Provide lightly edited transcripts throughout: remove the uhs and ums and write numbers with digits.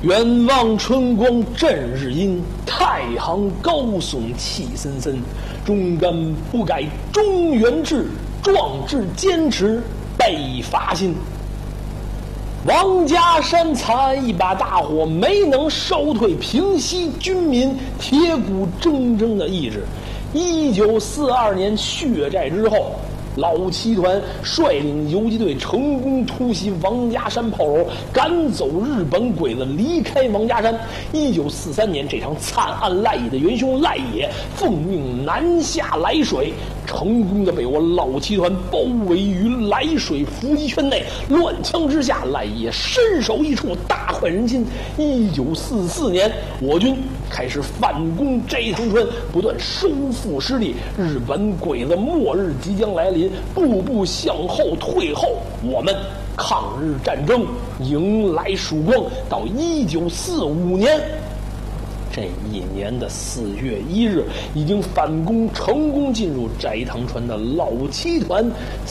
远望春光正日阴，太行高耸气森森。忠肝不改中原志，壮志坚持北伐新。王家山残一把大火，没能烧退平西军民铁骨铮铮的意志。1942年血债之后，老七团率领游击队成功突袭王家山炮楼，赶走日本鬼子，离开王家山。1943年，这场惨案赖野的元凶赖野奉命南下来水，成功的被我老七团包围于来水伏击圈内。乱枪之下，赖野身首异处，大快人心。1944年，我军开始反攻斋藤川，不断收复失地。日本鬼子末日即将来临，步步向后退后，我们抗日战争迎来曙光。到1945年这一年的4月1日，已经反攻成功进入斋藤川的老七团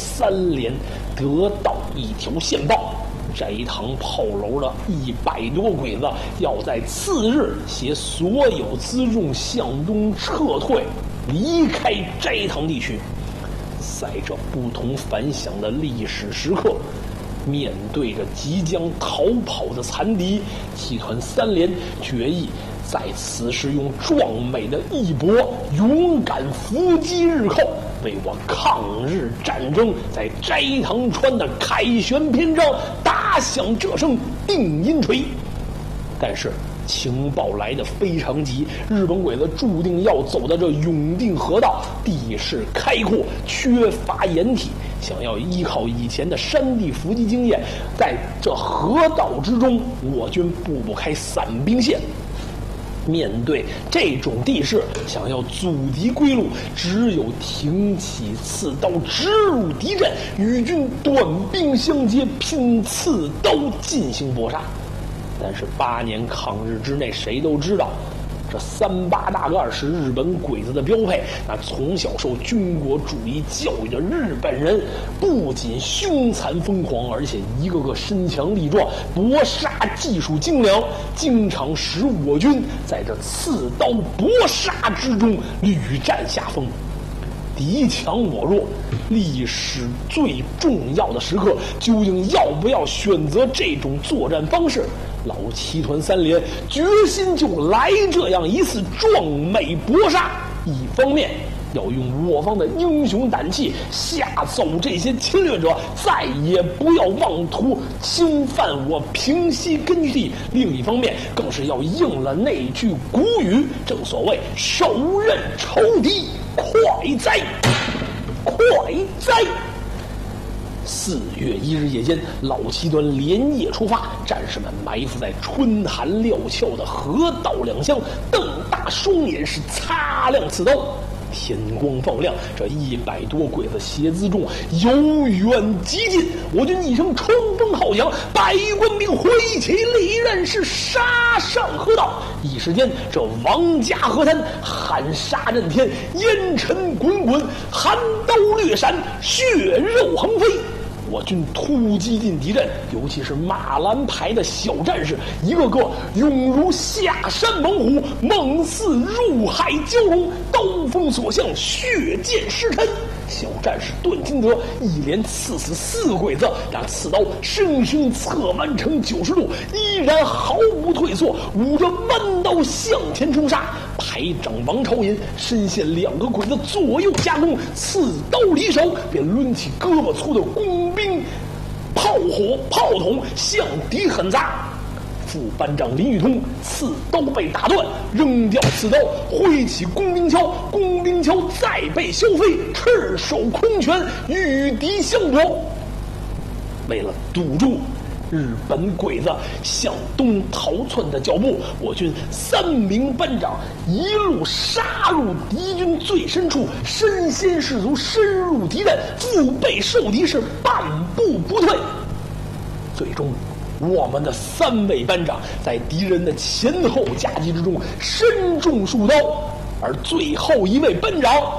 3连得到一条线报，斋藤炮楼的100多鬼子要在次日携所有辎重向东撤退，离开斋藤地区。在这不同凡响的历史时刻，面对着即将逃跑的残敌，七团3连决议在此时用壮美的义搏勇敢伏击日寇，为我抗日战争在斋藤川的凯旋篇章打响这声定音锤。但是情报来得非常急，日本鬼子注定要走的这永定河道，地势开阔，缺乏掩体，想要依靠以前的山地伏击经验，在这河道之中，我军布不开散兵线。面对这种地势，想要阻敌归路，只有挺起刺刀直入敌阵，与军短兵相接，拼刺刀进行搏杀。但是8年抗日之内，谁都知道，这38大盖是日本鬼子的标配。那从小受军国主义教育的日本人，不仅凶残疯狂，而且一个个身强力壮，搏杀技术精良，经常使我军在这刺刀搏杀之中屡占下风。敌强我弱，历史最重要的时刻，究竟要不要选择这种作战方式？老七团3连决心就来这样一次壮美搏杀。一方面要用我方的英雄胆气吓走这些侵略者，再也不要妄图侵犯我平西根据地；另一方面更是要应了那句古语，正所谓手刃仇敌，快哉快哉。4月1日夜间，老七团连夜出发，战士们埋伏在春寒料峭的河道两乡，瞪大双眼是擦亮刺刀。天光放亮，这100多鬼子携辎重由远及近，我军一声冲锋号响，百余官兵挥起利刃是杀上河道。一时间，这王家河滩喊杀震天，烟尘滚滚，寒刀掠闪，血肉横飞。我军突击进敌阵，尤其是马兰排的小战士，一个个勇如下山猛虎，猛似入海蛟龙，刀锋所向，血溅尸身。小战士段金德一连刺死4个鬼子，那刺刀生生侧弯成90度，依然毫不退缩，舞着弯刀向前冲杀。排长王朝银身陷2个鬼子左右夹攻，刺刀离手，便抡起胳膊粗的工兵炮筒向敌狠砸。副班长林玉通刺刀被打断，扔掉刺刀，挥起工兵锹，工兵锹再被削飞，赤手空拳与敌相搏。为了堵住日本鬼子向东逃窜的脚步，我军3名班长一路杀入敌军最深处，身先士卒，深入敌阵，腹背受敌，是半步不退。最终我们的3位班长在敌人的前后夹击之中身中数刀，而最后一位班长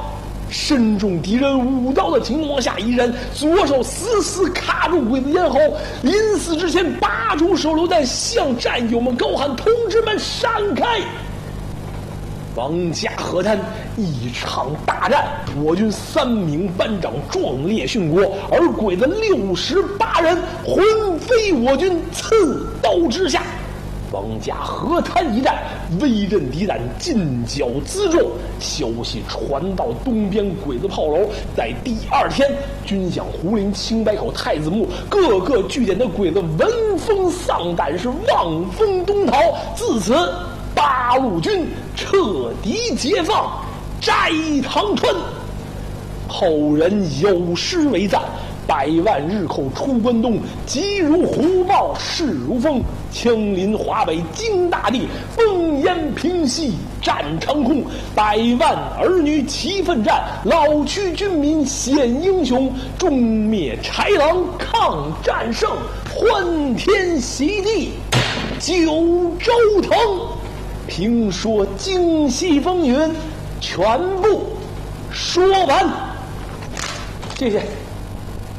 身中敌人5刀的情况下，一人左手死死卡住鬼子咽喉，临死之前拔出手榴弹，向战友们高喊：“同志们，闪开！”王家河滩一场大战，我军3名班长壮烈殉国，而鬼子68人魂飞我军刺刀之下。王家河滩一战，威震敌胆，近剿辎重。消息传到东边鬼子炮楼，在第2天，军饷胡林、青白口、太子墓各个据点的鬼子闻风丧胆，是望风东逃。自此，八路军彻底解放斋堂村。后人有诗为赞：“100万日寇出关东，急如虎豹，势如风。枪临华北惊大地，烽烟平息战长空。100万儿女齐奋战，老区军民显英雄。终灭豺狼抗战胜，欢天喜地九州腾。”评说京西风云全部说完，谢谢。